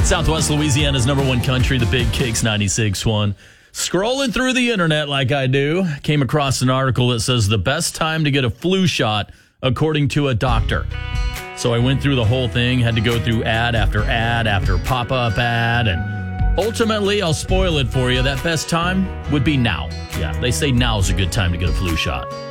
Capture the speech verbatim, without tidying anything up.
Southwest Louisiana's number one country, the Big Kicks ninety-six point one. Scrolling through the internet like I do, came across an article that says the best time to get a flu shot according to a doctor. So I went through the whole thing, had to go through ad after ad after pop-up ad, and ultimately, I'll spoil it for you, that best time would be now. Yeah, they say now's a good time to get a flu shot.